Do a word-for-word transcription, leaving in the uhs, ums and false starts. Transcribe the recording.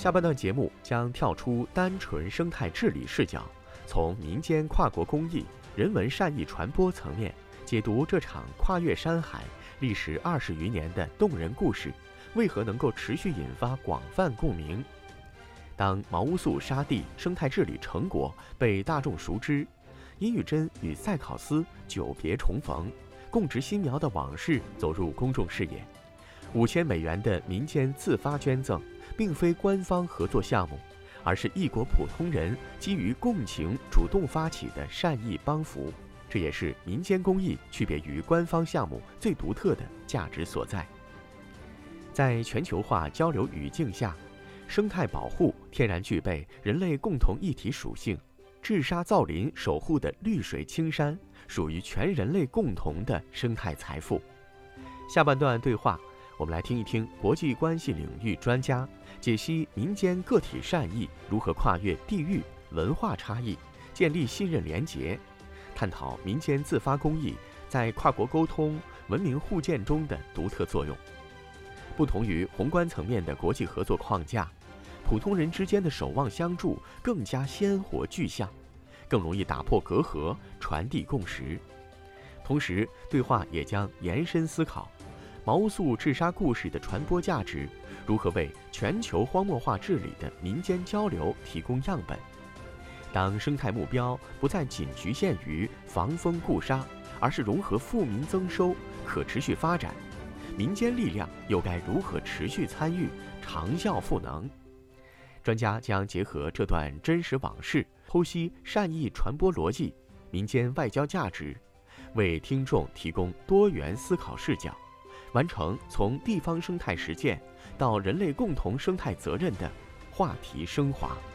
下半段节目将跳出单纯生态治理视角，从民间跨国公益、人文善意传播层面解读这场跨越山海、历时二十余年的动人故事，为何能够持续引发广泛共鸣？当毛乌素沙地生态治理成果被大众熟知，殷玉珍与塞考斯久别重逢，共植新苗的往事走入公众视野。五千美元的民间自发捐赠，并非官方合作项目，而是一国普通人基于共情主动发起的善意帮扶。这也是民间公益区别于官方项目最独特的价值所在。在全球化交流语境下，生态保护天然具备人类共同一体属性，治沙造林守护的绿水青山属于全人类共同的生态财富。下半段对话，我们来听一听国际关系领域专家解析民间个体善意如何跨越地域文化差异，建立信任联结，探讨民间自发公益在跨国沟通、文明互鉴中的独特作用。不同于宏观层面的国际合作框架，普通人之间的守望相助更加鲜活具象，更容易打破隔阂，传递共识。同时，对话也将延伸思考毛乌素治沙故事的传播价值，如何为全球荒漠化治理的民间交流提供样本。当生态目标不再仅局限于防风固沙，而是融合富民增收、可持续发展，民间力量又该如何持续参与、长效赋能？专家将结合这段真实往事，剖析善意传播逻辑、民间外交价值，为听众提供多元思考视角，完成从地方生态实践到人类共同生态责任的话题升华。